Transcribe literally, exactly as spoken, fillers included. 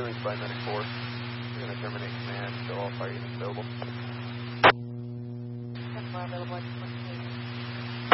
release by medic four. We're going to terminate command, so all fire units available.